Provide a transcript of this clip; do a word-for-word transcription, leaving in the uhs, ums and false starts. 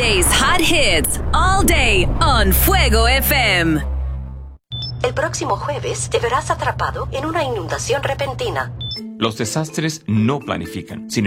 Today's hot hits all day on Fuego F M. El próximo jueves te verás atrapado en una inundación repentina. Los desastres no planifican, sin